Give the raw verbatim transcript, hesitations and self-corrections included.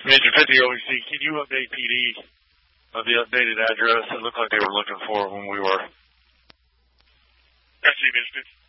Major fifty O E C, can you update P D of the updated address? It looked like they were looking for it when we were. Yes, Major fifty.